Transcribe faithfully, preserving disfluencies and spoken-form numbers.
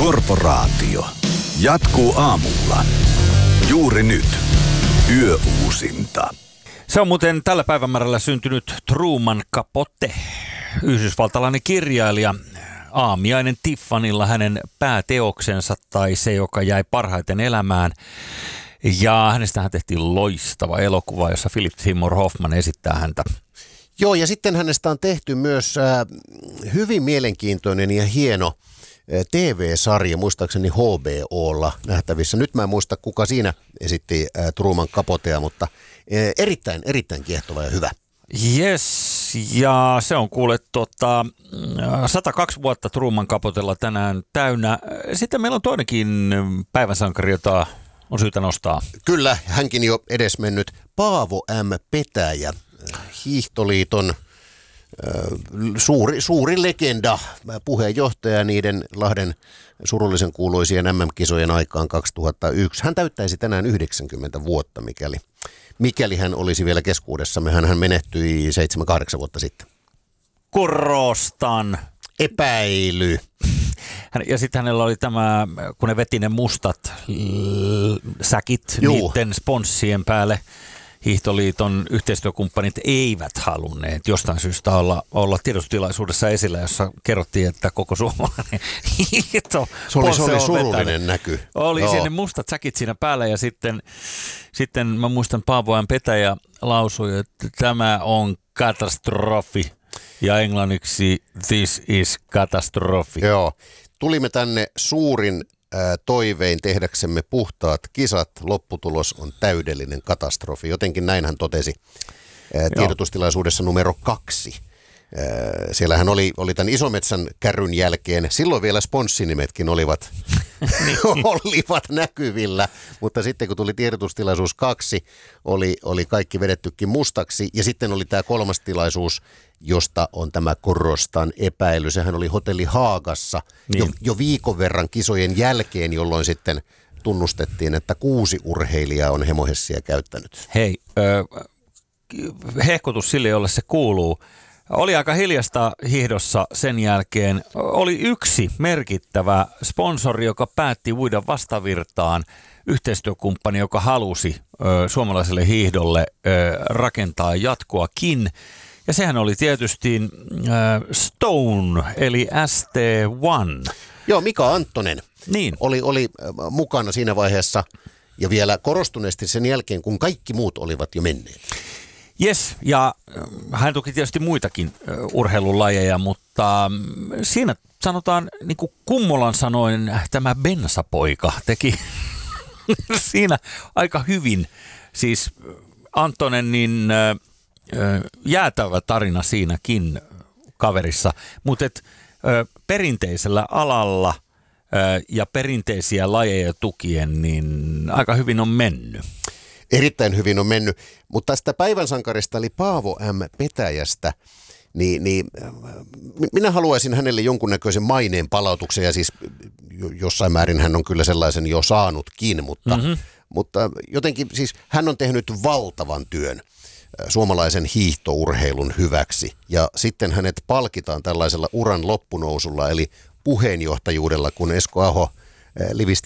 Korporaatio jatkuu aamulla. Juuri nyt. Yöuusinta. Se on muuten tällä päivämäärällä syntynyt Truman Capote, yhdysvaltalainen kirjailija. Aamiainen Tiffanylla hänen pääteoksensa tai se, joka jäi parhaiten elämään. Ja hänestähän tehtiin loistava elokuva, jossa Philip Seymour Hoffman esittää häntä. Joo, ja sitten hänestä on tehty myös äh, hyvin mielenkiintoinen ja hieno äh, T V-sarja, muistaakseni H B O:lla nähtävissä. Nyt mä en muista, kuka siinä esitti äh, Truman Capotea, mutta äh, erittäin, erittäin kiehtova ja hyvä. Yes, ja se on kuule tota, sata kaksi vuotta Truman Capotella tänään täynnä. Sitten meillä on toinenkin päivänsankari, jota on syytä nostaa. Kyllä, hänkin jo edesmennyt Paavo M. Petäjä, Hiihtoliiton suuri, suuri legenda, puheenjohtaja niiden Lahden surullisen kuuluisien M M-kisojen aikaan kaksituhattayksi. Hän täyttäisi tänään yhdeksänkymmentä vuotta, mikäli, mikäli hän olisi vielä keskuudessamme. Hän menehtyi seitsemän kahdeksan vuotta sitten. Korostan. Epäily. Ja sitten hänellä oli tämä, kun ne veti ne mustat säkit Juu. niiden sponssien päälle. Hiihtoliiton yhteistyökumppanit eivät halunneet jostain syystä olla, olla tiedotustilaisuudessa esillä, jossa kerrottiin, että koko suomalainen hiihto. Se oli, se oli surullinen vetänyt. näky. Oli Joo. siinä mustat säkit siinä päällä ja sitten, sitten mä muistan Paavo M. Petäjä lausui, että tämä on katastrofi ja englanniksi this is katastrofi. Joo, tulimme tänne suurin toivein tehdäksemme puhtaat kisat, lopputulos on täydellinen katastrofi. Jotenkin näin hän totesi tiedotustilaisuudessa numero kaksi. Siellähän oli, oli tämän Isometsän kärryn jälkeen, silloin vielä sponssinimetkin olivat, olivat näkyvillä, mutta sitten kun tuli tiedotustilaisuus kaksi, oli, oli kaikki vedettykin mustaksi ja sitten oli tämä kolmas tilaisuus, josta on tämä korostan epäily. Sehän oli hotelli Haagassa niin. jo, jo viikon verran kisojen jälkeen, jolloin sitten tunnustettiin, että kuusi urheilijaa on hemohessia käyttänyt. Hei, äh, hehkutus sille, jolle se kuuluu. Oli aika hiljasta hiihdossa sen jälkeen. Oli yksi merkittävä sponsori, joka päätti uida vastavirtaan, yhteistyökumppani, joka halusi ö, suomalaiselle hiihdolle ö, rakentaa jatkoakin. Ja sehän oli tietysti ö, Stone, eli S T yksi. Joo, Mika Anttonen niin. oli, oli mukana siinä vaiheessa ja vielä korostuneesti sen jälkeen, kun kaikki muut olivat jo menneet. Jes, ja hän tuki tietysti muitakin urheilulajeja, mutta siinä sanotaan, niin kuin Kummolan sanoin, tämä bensapoika teki siinä aika hyvin. Siis Anttonen, niin jäätävä tarina siinäkin kaverissa, mutta et, perinteisellä alalla ja perinteisiä lajeja tukien, niin aika hyvin on mennyt. Erittäin hyvin on mennyt, mutta tästä päivänsankarista eli Paavo M. Petäjästä, niin, niin minä haluaisin hänelle jonkunnäköisen maineen palautuksen, ja siis jossain määrin hän on kyllä sellaisen jo saanutkin, mutta, mm-hmm. mutta jotenkin siis hän on tehnyt valtavan työn suomalaisen hiihtourheilun hyväksi, ja sitten hänet palkitaan tällaisella uran loppunousulla, eli puheenjohtajuudella, kun Esko Aho livisti